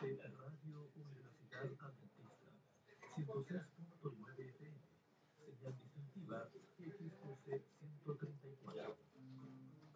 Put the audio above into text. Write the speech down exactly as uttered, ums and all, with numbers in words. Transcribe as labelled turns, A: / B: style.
A: de Radio Universidad Adventista, ciento seis punto nueve F M, señal distintiva